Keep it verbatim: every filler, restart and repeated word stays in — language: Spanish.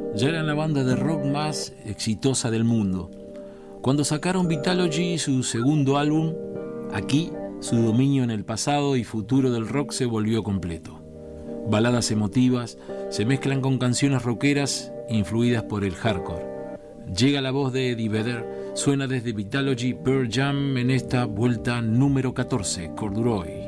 Ya eran la banda de rock más exitosa del mundo. Cuando sacaron Vitalogy, su segundo álbum, aquí su dominio en el pasado y futuro del rock se volvió completo. Baladas emotivas se mezclan con canciones rockeras influidas por el hardcore. Llega la voz de Eddie Vedder, suena desde Vitalogy Pearl Jam en esta vuelta número catorce, Corduroy.